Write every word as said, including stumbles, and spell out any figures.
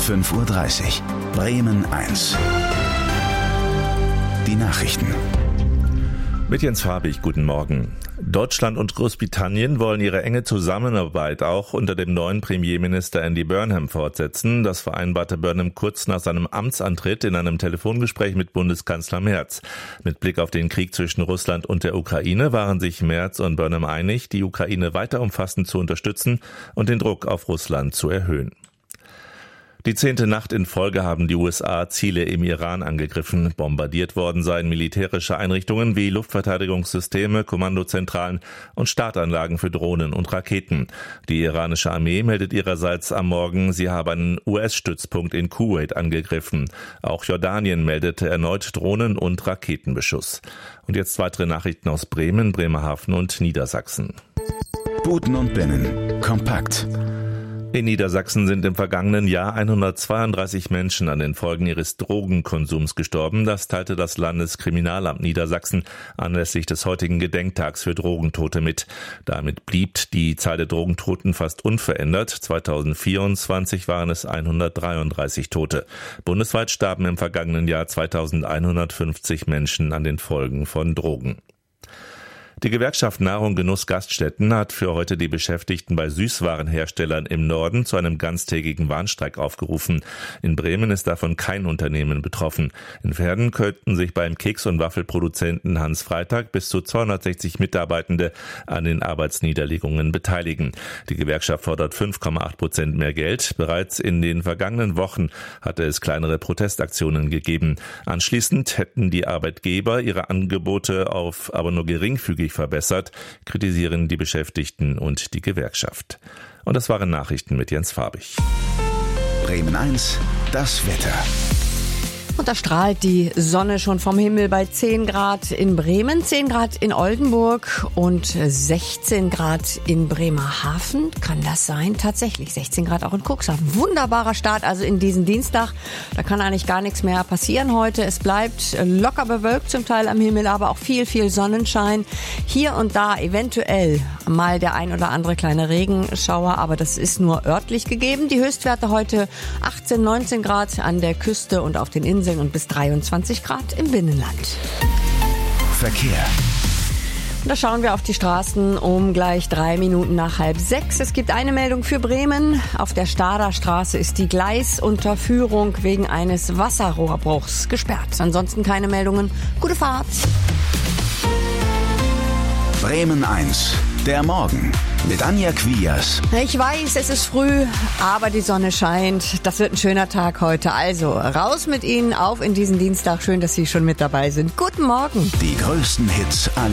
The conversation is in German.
fünf Uhr dreißig. Bremen eins. Die Nachrichten. Mit Jens Farbig, guten Morgen. Deutschland und Großbritannien wollen ihre enge Zusammenarbeit auch unter dem neuen Premierminister Andy Burnham fortsetzen. Das vereinbarte Burnham kurz nach seinem Amtsantritt in einem Telefongespräch mit Bundeskanzler Merz. Mit Blick auf den Krieg zwischen Russland und der Ukraine waren sich Merz und Burnham einig, die Ukraine weiter umfassend zu unterstützen und den Druck auf Russland zu erhöhen. Die zehnte Nacht in Folge haben die U S A Ziele im Iran angegriffen. Bombardiert worden seien militärische Einrichtungen wie Luftverteidigungssysteme, Kommandozentralen und Startanlagen für Drohnen und Raketen. Die iranische Armee meldet ihrerseits am Morgen, sie habe einen U S-Stützpunkt in Kuwait angegriffen. Auch Jordanien meldete erneut Drohnen- und Raketenbeschuss. Und jetzt weitere Nachrichten aus Bremen, Bremerhaven und Niedersachsen. Buten und Binnen. Kompakt. In Niedersachsen sind im vergangenen Jahr hundertzweiunddreißig Menschen an den Folgen ihres Drogenkonsums gestorben. Das teilte das Landeskriminalamt Niedersachsen anlässlich des heutigen Gedenktags für Drogentote mit. Damit blieb die Zahl der Drogentoten fast unverändert. zweitausendvierundzwanzig waren es hundertdreiunddreißig Tote. Bundesweit starben im vergangenen Jahr zweitausendeinhundertfünfzig Menschen an den Folgen von Drogen. Die Gewerkschaft Nahrung Genuss Gaststätten hat für heute die Beschäftigten bei Süßwarenherstellern im Norden zu einem ganztägigen Warnstreik aufgerufen. In Bremen ist davon kein Unternehmen betroffen. In Verden könnten sich beim Keks- und Waffelproduzenten Hans Freitag bis zu zweihundertsechzig Mitarbeitende an den Arbeitsniederlegungen beteiligen. Die Gewerkschaft fordert fünf Komma acht Prozent mehr Geld. Bereits in den vergangenen Wochen hatte es kleinere Protestaktionen gegeben. Anschließend hätten die Arbeitgeber ihre Angebote auf aber nur geringfügig verbessert, kritisieren die Beschäftigten und die Gewerkschaft. Und das waren Nachrichten mit Jens Farbig. Bremen eins, das Wetter. Und da strahlt die Sonne schon vom Himmel bei zehn Grad in Bremen, zehn Grad in Oldenburg und sechzehn Grad in Bremerhaven. Kann das sein? Tatsächlich sechzehn Grad auch in Cuxhaven. Wunderbarer Start also in diesen Dienstag. Da kann eigentlich gar nichts mehr passieren heute. Es bleibt locker bewölkt zum Teil am Himmel, aber auch viel, viel Sonnenschein. Hier und da eventuell mal der ein oder andere kleine Regenschauer, aber das ist nur örtlich gegeben. Die Höchstwerte heute achtzehn, neunzehn Grad an der Küste und auf den Inseln und bis dreiundzwanzig Grad im Binnenland. Verkehr. Und da schauen wir auf die Straßen um gleich drei Minuten nach halb sechs. Es gibt eine Meldung für Bremen. Auf der Stader Straße ist die Gleisunterführung wegen eines Wasserrohrbruchs gesperrt. Ansonsten keine Meldungen. Gute Fahrt. Bremen eins, der Morgen mit Anja Quias. Ich weiß, es ist früh, aber die Sonne scheint. Das wird ein schöner Tag heute. Also raus mit Ihnen, auf in diesen Dienstag. Schön, dass Sie schon mit dabei sind. Guten Morgen. Die größten Hits aller